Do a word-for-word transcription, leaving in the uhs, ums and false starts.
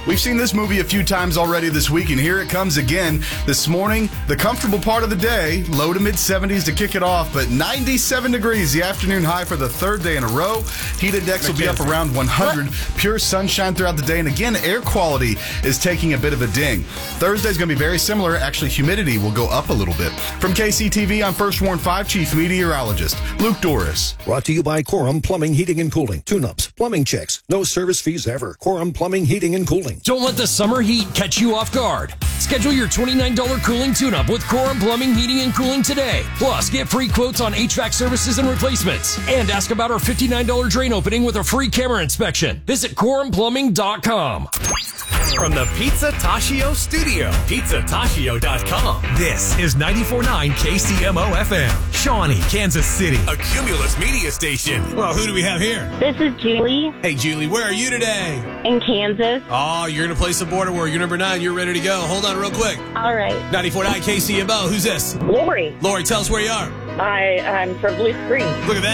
We've seen this movie a few times already this week, and here it comes again this morning. The comfortable part of the day, low to mid seventies to kick it off, but ninety-seven degrees, the afternoon high for the third day in a row. Heat index will be up around one hundred. What? Pure sunshine throughout the day, and again, air quality is taking a bit of a ding. Thursday's going to be very similar. Actually, humidity will go up a little bit. From K C T V, I'm First Warn five Chief Meteorologist Luke Doris. Brought to you by Corum Plumbing, Heating, and Cooling. Tune-ups, plumbing checks, no service fees ever. Corum Plumbing, Heating, and Cooling. Don't let the summer heat catch you off guard. Schedule your twenty-nine dollars cooling tune-up with Corum Plumbing, Heating, and Cooling today. Plus, get free quotes on H V A C services and replacements. And ask about our fifty-nine dollars drain opening with a free camera inspection. Visit corum plumbing dot com. From the Pizza Tashio studio, pizza tashio dot com. This is ninety-four point nine K C M O F M, Shawnee, Kansas City, a Cumulus media station. Well, who do we have here? This is Julie. Hey, Julie, where are you today? In Kansas. Oh, you're going to play some border war. You're number nine. You're ready to go. Hold on real quick. All right. ninety-four point nine K C M O. Who's this? Lori. Lori, tell us where you are. I, I'm from Blue Springs. Look at that.